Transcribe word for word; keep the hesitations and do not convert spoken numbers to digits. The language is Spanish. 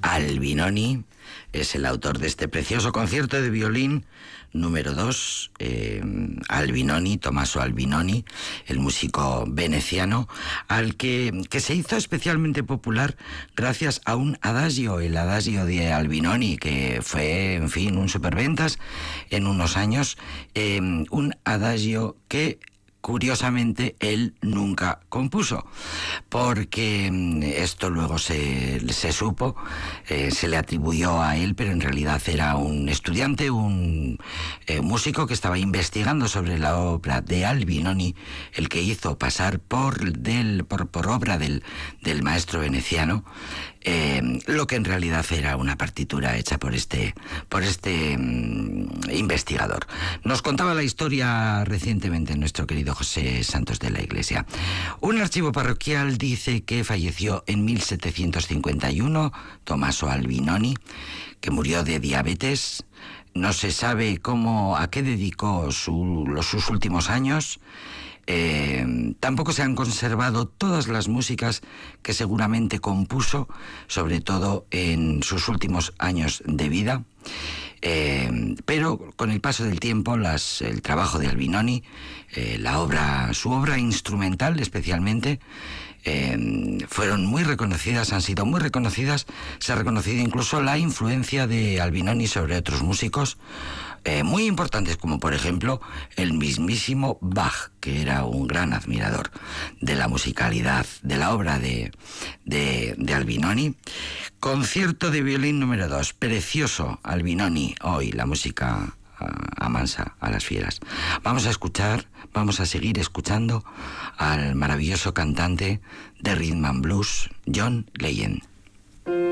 Albinoni es el autor de este precioso concierto de violín número dos, eh, Albinoni, Tommaso Albinoni, el músico veneciano, al que, que se hizo especialmente popular gracias a un adagio, el adagio de Albinoni, que fue, en fin, un superventas en unos años, eh, un adagio que curiosamente él nunca compuso, porque esto luego se, se supo, eh, se le atribuyó a él, pero en realidad era un estudiante, un eh, músico que estaba investigando sobre la obra de Albinoni, el que hizo pasar por, del, por, por obra del, del maestro veneciano, eh, lo que en realidad era una partitura hecha por este, por este um, investigador. Nos contaba la historia recientemente nuestro querido José Santos de la Iglesia. Un archivo parroquial dice que falleció en mil setecientos cincuenta y uno Tommaso Albinoni, que murió de diabetes. No se sabe cómo, a qué dedicó su, los, sus últimos años. Eh, tampoco se han conservado todas las músicas que seguramente compuso, sobre todo en sus últimos años de vida. Eh, pero con el paso del tiempo, las, el trabajo de Albinoni, eh, la obra, su obra instrumental especialmente, eh, fueron muy reconocidas, han sido muy reconocidas. Se ha reconocido incluso la influencia de Albinoni sobre otros músicos eh, muy importantes, como por ejemplo el mismísimo Bach, que era un gran admirador de la musicalidad de la obra de, de, de Albinoni. Concierto de violín número dos, precioso Albinoni, hoy la música amansa a las fieras. Vamos a escuchar, vamos a seguir escuchando al maravilloso cantante de Rhythm and Blues, John Legend.